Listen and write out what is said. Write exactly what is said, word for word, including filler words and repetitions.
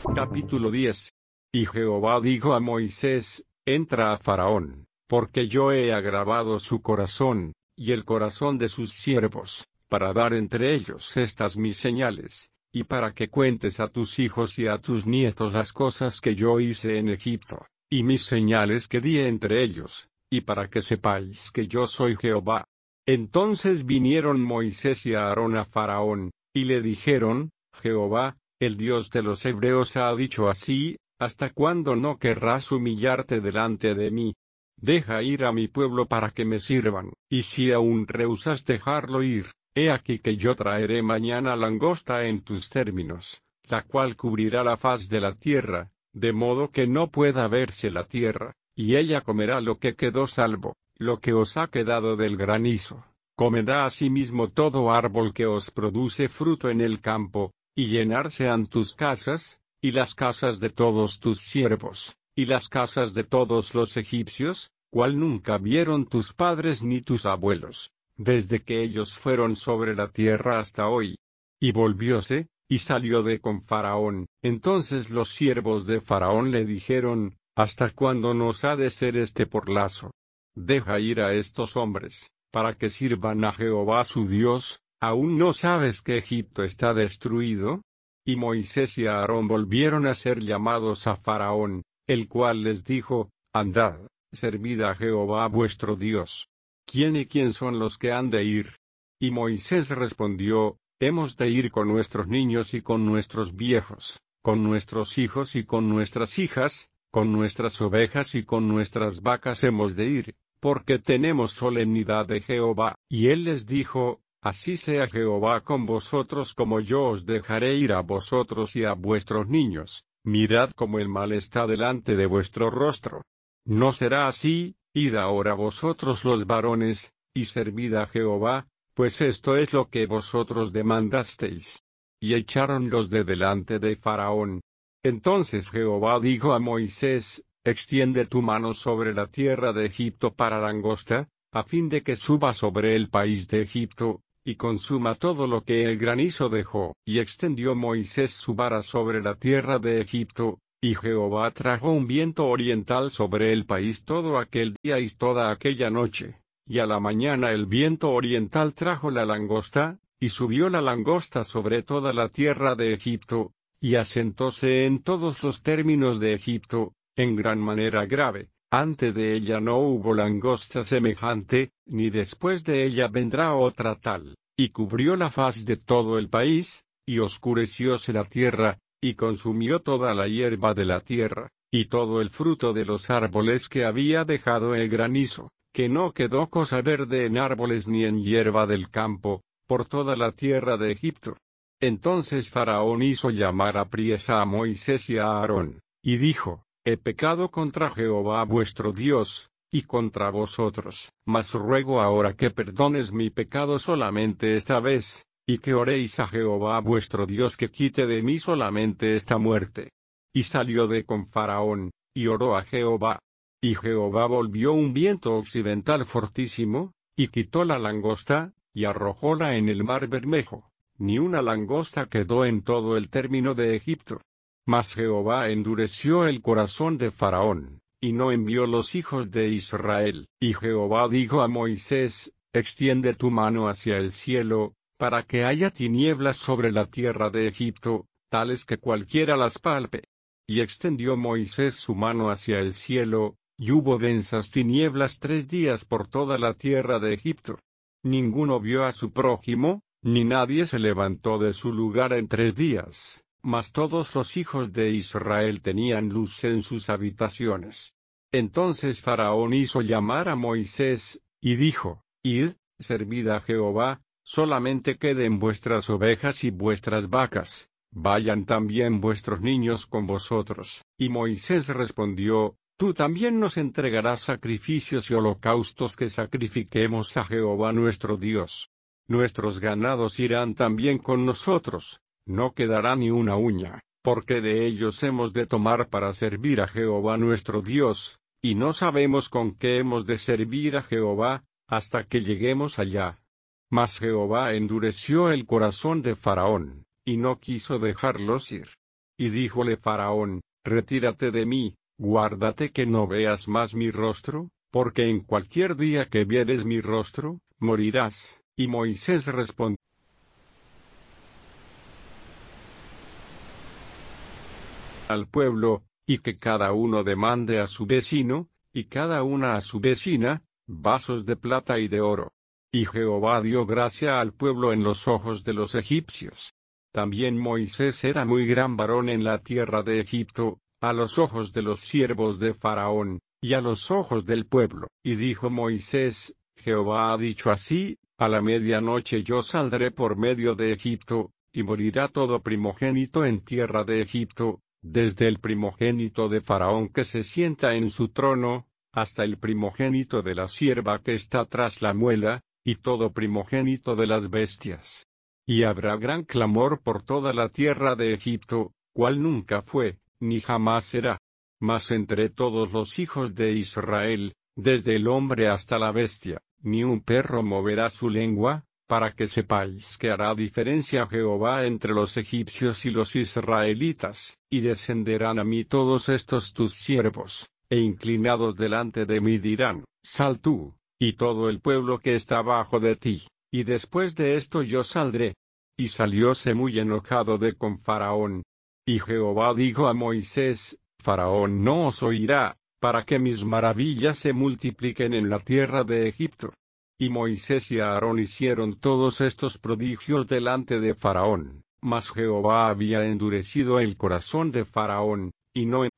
Capítulo diez. Y Jehová dijo a Moisés: Entra a Faraón, porque yo he agravado su corazón, y el corazón de sus siervos, para dar entre ellos estas mis señales, y para que cuentes a tus hijos y a tus nietos las cosas que yo hice en Egipto, y mis señales que di entre ellos, y para que sepáis que yo soy Jehová. Entonces vinieron Moisés y Aarón a Faraón, y le dijeron: Jehová, el Dios de los hebreos ha dicho así: ¿Hasta cuándo no querrás humillarte delante de mí? Deja ir a mi pueblo para que me sirvan, y si aún rehusas dejarlo ir, he aquí que yo traeré mañana langosta en tus términos, la cual cubrirá la faz de la tierra, de modo que no pueda verse la tierra, y ella comerá lo que quedó salvo, lo que os ha quedado del granizo. Comerá asimismo todo árbol que os produce fruto en el campo, y llenarse han tus casas, y las casas de todos tus siervos, y las casas de todos los egipcios, cual nunca vieron tus padres ni tus abuelos, desde que ellos fueron sobre la tierra hasta hoy. Y volvióse, y salió de con Faraón. Entonces los siervos de Faraón le dijeron: ¿Hasta cuándo nos ha de ser este por lazo? Deja ir a estos hombres, para que sirvan a Jehová su Dios. ¿Aún no sabes que Egipto está destruido? Y Moisés y Aarón volvieron a ser llamados a Faraón, el cual les dijo: Andad, servid a Jehová vuestro Dios. ¿Quién y quién son los que han de ir? Y Moisés respondió: Hemos de ir con nuestros niños y con nuestros viejos, con nuestros hijos y con nuestras hijas, con nuestras ovejas y con nuestras vacas hemos de ir, porque tenemos solemnidad de Jehová. Y él les dijo: Así sea Jehová con vosotros como yo os dejaré ir a vosotros y a vuestros niños. Mirad cómo el mal está delante de vuestro rostro. No será así. Id ahora vosotros los varones, y servid a Jehová, pues esto es lo que vosotros demandasteis. Y echáronlos de delante de Faraón. Entonces Jehová dijo a Moisés: Extiende tu mano sobre la tierra de Egipto para langosta, a fin de que suba sobre el país de Egipto, y consuma todo lo que el granizo dejó. Y extendió Moisés su vara sobre la tierra de Egipto, y Jehová trajo un viento oriental sobre el país todo aquel día y toda aquella noche, y a la mañana el viento oriental trajo la langosta, y subió la langosta sobre toda la tierra de Egipto, y asentóse en todos los términos de Egipto, en gran manera grave. Antes de ella no hubo langosta semejante, ni después de ella vendrá otra tal. Y cubrió la faz de todo el país, y oscurecióse la tierra, y consumió toda la hierba de la tierra, y todo el fruto de los árboles que había dejado el granizo, que no quedó cosa verde en árboles ni en hierba del campo, por toda la tierra de Egipto. Entonces Faraón hizo llamar apriesa a Moisés y a Aarón, y dijo: He pecado contra Jehová vuestro Dios, y contra vosotros, mas ruego ahora que perdones mi pecado solamente esta vez, y que oréis a Jehová vuestro Dios que quite de mí solamente esta muerte. Y salió de con Faraón, y oró a Jehová. Y Jehová volvió un viento occidental fortísimo, y quitó la langosta, y arrojóla en el mar Bermejo. Ni una langosta quedó en todo el término de Egipto. Mas Jehová endureció el corazón de Faraón, y no envió los hijos de Israel. Y Jehová dijo a Moisés: Extiende tu mano hacia el cielo, para que haya tinieblas sobre la tierra de Egipto, tales que cualquiera las palpe. Y extendió Moisés su mano hacia el cielo, y hubo densas tinieblas tres días por toda la tierra de Egipto. Ninguno vio a su prójimo, ni nadie se levantó de su lugar en tres días. Mas todos los hijos de Israel tenían luz en sus habitaciones. Entonces Faraón hizo llamar a Moisés, y dijo: Id, servid a Jehová, solamente queden vuestras ovejas y vuestras vacas, vayan también vuestros niños con vosotros. Y Moisés respondió: Tú también nos entregarás sacrificios y holocaustos que sacrifiquemos a Jehová nuestro Dios. Nuestros ganados irán también con nosotros. No quedará ni una uña, porque de ellos hemos de tomar para servir a Jehová nuestro Dios, y no sabemos con qué hemos de servir a Jehová, hasta que lleguemos allá. Mas Jehová endureció el corazón de Faraón, y no quiso dejarlos ir. Y díjole Faraón, retírate de mí, guárdate que no veas más mi rostro, porque en cualquier día que vieres mi rostro, morirás. Y Moisés respondió al pueblo, y que cada uno demande a su vecino, y cada una a su vecina, vasos de plata y de oro. Y Jehová dio gracia al pueblo en los ojos de los egipcios. También Moisés era muy gran varón en la tierra de Egipto, a los ojos de los siervos de Faraón, y a los ojos del pueblo. Y dijo Moisés, Jehová ha dicho así, a la medianoche yo saldré por medio de Egipto, y morirá todo primogénito en tierra de Egipto, desde el primogénito de Faraón que se sienta en su trono, hasta el primogénito de la sierva que está tras la muela, y todo primogénito de las bestias. Y habrá gran clamor por toda la tierra de Egipto, cual nunca fue, ni jamás será. Mas entre todos los hijos de Israel, desde el hombre hasta la bestia, ni un perro moverá su lengua, para que sepáis que hará diferencia Jehová entre los egipcios y los israelitas, y descenderán a mí todos estos tus siervos, e inclinados delante de mí dirán, sal tú, y todo el pueblo que está bajo de ti, y después de esto yo saldré. Y salióse muy enojado de con Faraón. Y Jehová dijo a Moisés, Faraón no os oirá, para que mis maravillas se multipliquen en la tierra de Egipto. Y Moisés y Aarón hicieron todos estos prodigios delante de Faraón, mas Jehová había endurecido el corazón de Faraón, y no